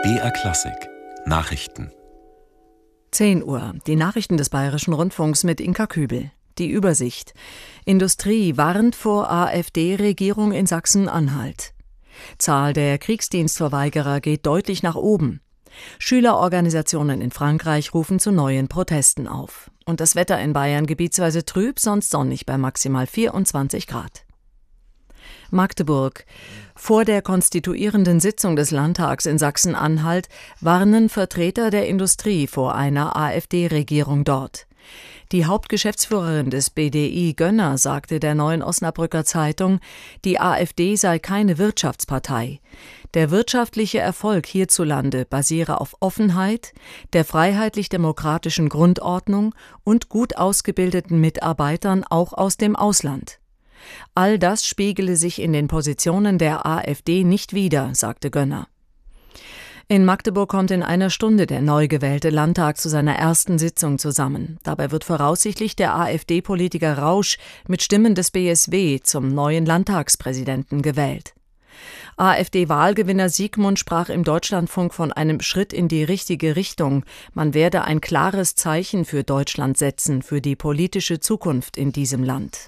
BR Klassik Nachrichten 10 Uhr. Die Nachrichten des Bayerischen Rundfunks mit Inka Kübel. Die Übersicht. Industrie warnt vor AfD-Regierung in Sachsen-Anhalt. Zahl der Kriegsdienstverweigerer geht deutlich nach oben. Schülerorganisationen in Frankreich rufen zu neuen Protesten auf. Und das Wetter in Bayern gebietsweise trüb, sonst sonnig bei maximal 24 Grad. Magdeburg. Vor der konstituierenden Sitzung des Landtags in Sachsen-Anhalt warnen Vertreter der Industrie vor einer AfD-Regierung dort. Die Hauptgeschäftsführerin des BDI, Gönner, sagte der Neuen Osnabrücker Zeitung, die AfD sei keine Wirtschaftspartei. Der wirtschaftliche Erfolg hierzulande basiere auf Offenheit, der freiheitlich-demokratischen Grundordnung und gut ausgebildeten Mitarbeitern auch aus dem Ausland. All das spiegele sich in den Positionen der AfD nicht wider, sagte Gönner. In Magdeburg kommt in einer Stunde der neu gewählte Landtag zu seiner ersten Sitzung zusammen. Dabei wird voraussichtlich der AfD-Politiker Rausch mit Stimmen des BSW zum neuen Landtagspräsidenten gewählt. AfD-Wahlgewinner Siegmund sprach im Deutschlandfunk von einem Schritt in die richtige Richtung. Man werde ein klares Zeichen für Deutschland setzen, für die politische Zukunft in diesem Land.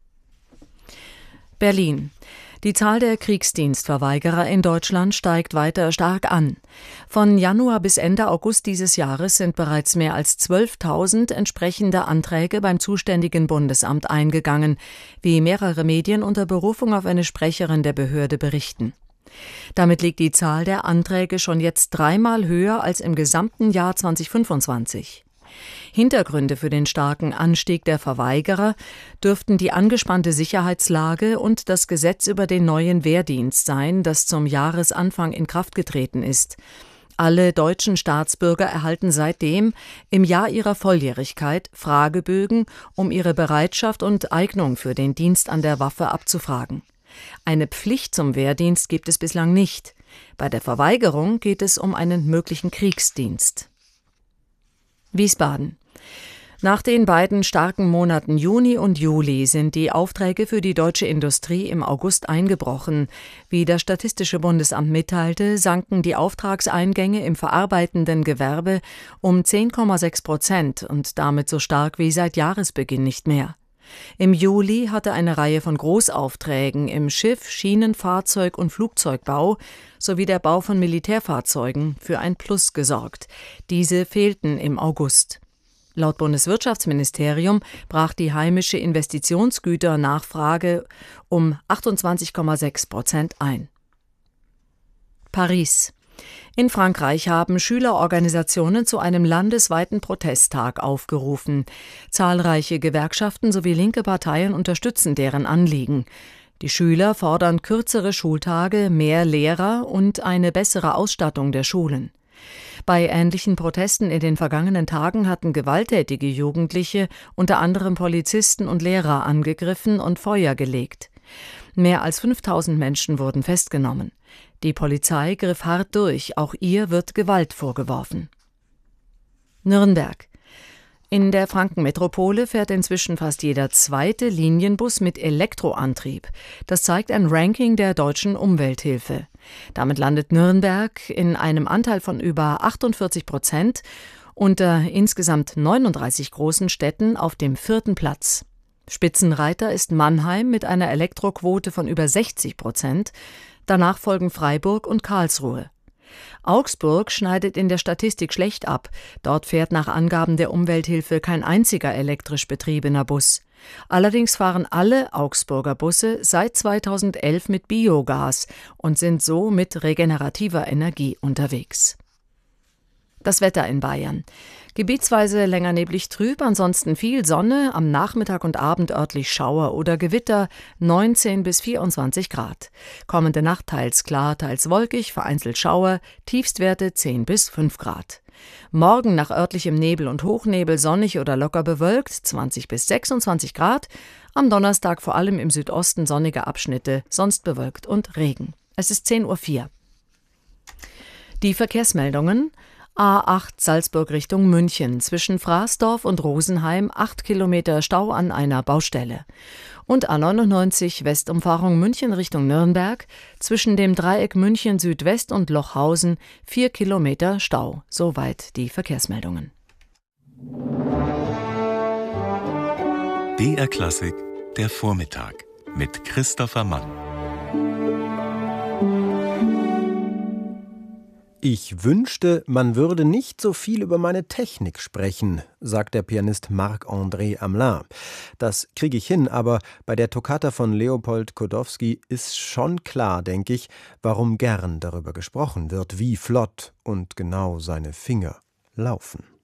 Berlin. Die Zahl der Kriegsdienstverweigerer in Deutschland steigt weiter stark an. Von Januar bis Ende August dieses Jahres sind bereits mehr als 12.000 entsprechende Anträge beim zuständigen Bundesamt eingegangen, wie mehrere Medien unter Berufung auf eine Sprecherin der Behörde berichten. Damit liegt die Zahl der Anträge schon jetzt 3-mal höher als im gesamten Jahr 2025. Hintergründe für den starken Anstieg der Verweigerer dürften die angespannte Sicherheitslage und das Gesetz über den neuen Wehrdienst sein, das zum Jahresanfang in Kraft getreten ist. Alle deutschen Staatsbürger erhalten seitdem im Jahr ihrer Volljährigkeit Fragebögen, um ihre Bereitschaft und Eignung für den Dienst an der Waffe abzufragen. Eine Pflicht zum Wehrdienst gibt es bislang nicht. Bei der Verweigerung geht es um einen möglichen Kriegsdienst. Wiesbaden. Nach den beiden starken Monaten Juni und Juli sind die Aufträge für die deutsche Industrie im August eingebrochen. Wie das Statistische Bundesamt mitteilte, sanken die Auftragseingänge im verarbeitenden Gewerbe um 10,6% und damit so stark wie seit Jahresbeginn nicht mehr. Im Juli hatte eine Reihe von Großaufträgen im Schiff-, Schienenfahrzeug- und Flugzeugbau sowie der Bau von Militärfahrzeugen für ein Plus gesorgt. Diese fehlten im August. Laut Bundeswirtschaftsministerium brach die heimische Investitionsgüternachfrage um 28,6% ein. Paris. In Frankreich haben Schülerorganisationen zu einem landesweiten Protesttag aufgerufen. Zahlreiche Gewerkschaften sowie linke Parteien unterstützen deren Anliegen. Die Schüler fordern kürzere Schultage, mehr Lehrer und eine bessere Ausstattung der Schulen. Bei ähnlichen Protesten in den vergangenen Tagen hatten gewalttätige Jugendliche unter anderem Polizisten und Lehrer angegriffen und Feuer gelegt. Mehr als 5.000 Menschen wurden festgenommen. Die Polizei griff hart durch, auch ihr wird Gewalt vorgeworfen. Nürnberg. In der Frankenmetropole fährt inzwischen fast jeder zweite Linienbus mit Elektroantrieb. Das zeigt ein Ranking der Deutschen Umwelthilfe. Damit landet Nürnberg in einem Anteil von über 48% unter insgesamt 39 großen Städten auf dem 4. Platz. Spitzenreiter ist Mannheim mit einer Elektroquote von über 60%. Danach folgen Freiburg und Karlsruhe. Augsburg schneidet in der Statistik schlecht ab. Dort fährt nach Angaben der Umwelthilfe kein einziger elektrisch betriebener Bus. Allerdings fahren alle Augsburger Busse seit 2011 mit Biogas und sind so mit regenerativer Energie unterwegs. Das Wetter in Bayern. Gebietsweise länger neblig trüb, ansonsten viel Sonne, am Nachmittag und Abend örtlich Schauer oder Gewitter, 19 bis 24 Grad. Kommende Nacht teils klar, teils wolkig, vereinzelt Schauer, Tiefstwerte 10 bis 5 Grad. Morgen nach örtlichem Nebel und Hochnebel sonnig oder locker bewölkt, 20 bis 26 Grad. Am Donnerstag vor allem im Südosten sonnige Abschnitte, sonst bewölkt und Regen. Es ist 10:04 Uhr. Die Verkehrsmeldungen: A8 Salzburg Richtung München, zwischen Fraßdorf und Rosenheim 8 Kilometer Stau an einer Baustelle. Und A99 Westumfahrung München Richtung Nürnberg, zwischen dem Dreieck München Südwest und Lochhausen 4 Kilometer Stau. Soweit die Verkehrsmeldungen. BR Klassik, der Vormittag mit Christopher Mann. Ich wünschte, man würde nicht so viel über meine Technik sprechen, sagt der Pianist Marc-André Hamelin. Das kriege ich hin, aber bei der Toccata von Leopold Kodowsky ist schon klar, denke ich, warum gern darüber gesprochen wird, wie flott und genau seine Finger laufen.